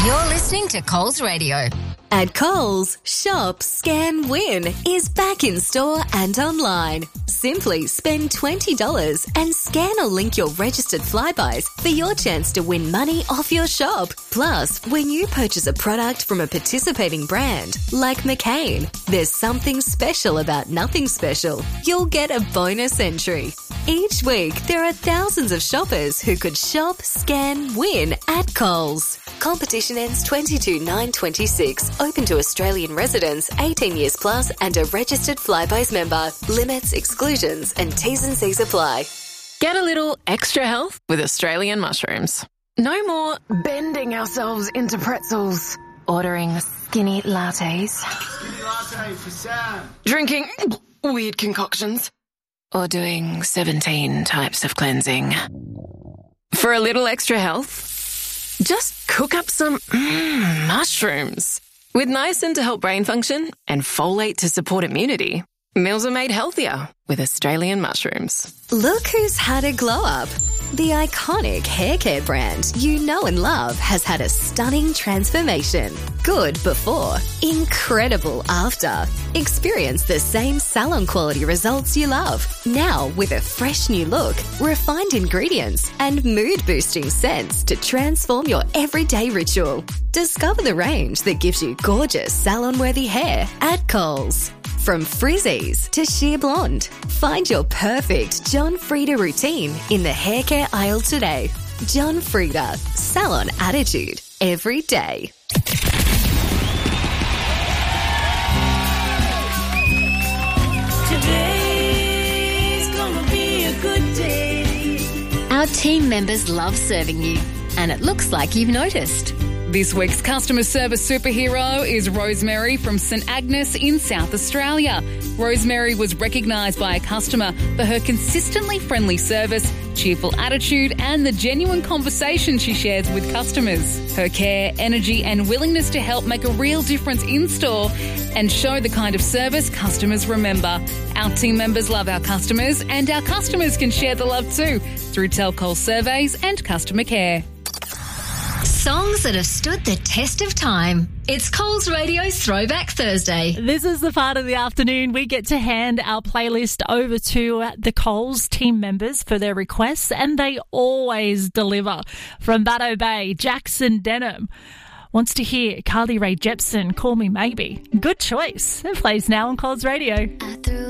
You're listening to Coles Radio. At Coles, Shop, Scan, Win is back in store and online. Simply spend $20 and scan or link your registered Flybuys for your chance to win money off your shop. Plus, when you purchase a product from a participating brand like McCain, there's something special about nothing special. You'll get a bonus entry. Each week, there are thousands of shoppers who could shop, scan, win at Coles. Competition ends 22/9/26. Open to Australian residents, 18 years plus and a registered Flybuys member. Limits, exclusions and T's and C's apply. Get a little extra health with Australian mushrooms. No more bending ourselves into pretzels, ordering skinny lattes, Skinny latte for Sam. drinking weird concoctions, or doing 17 types of cleansing. For a little extra health, just cook up some mushrooms. With niacin to help brain function and folate to support immunity, meals are made healthier with Australian mushrooms. Look who's had a glow up. The iconic hair care brand you know and love has had a stunning transformation. Good before, incredible after. Experience the same salon quality results you love. Now with a fresh new look, refined ingredients and mood boosting scents to transform your everyday ritual. Discover the range that gives you gorgeous salon-worthy hair at Coles. From frizzies to sheer blonde, find your perfect John Frieda routine in the hair care aisle today. John Frieda, salon attitude every day. Today's gonna be a good day. Our team members love serving you, and it looks like you've noticed. This week's customer service superhero is Rosemary from St Agnes in South Australia. Rosemary was recognised by a customer for her consistently friendly service, cheerful attitude and the genuine conversation she shares with customers. Her care, energy and willingness to help make a real difference in store and show the kind of service customers remember. Our team members love our customers and our customers can share the love too through Tell Coles surveys and customer care. Songs that have stood the test of time. It's Coles Radio's Throwback Thursday. This is the part of the afternoon we get to hand our playlist over to the Coles team members for their requests, and they always deliver. From Batto Bay, Jackson Denham wants to hear Carly Rae Jepsen, Call Me Maybe. Good choice. It plays now on Coles Radio. I threw